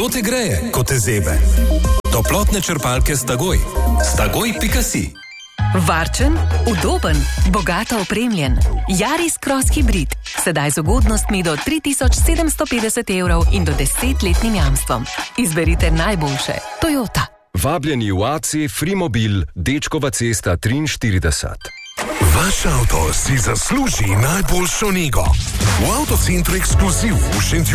Kdo te greje, ko te zebe? Toplotne črpalke Stagoj. Stagoj.si. Varčen, udoben, bogato opremljen. Yaris Cross Hybrid. Sedaj z ugodnostmi do 3750 € in do 10-letnim jamstvom. Izberite najboljše. Toyota. Vabljeni v AC Frimobil, Dečkova cesta 43. Vaš avto si zasluži najboljšo nego. V Avtocentru Ekskluziv v Šentjurju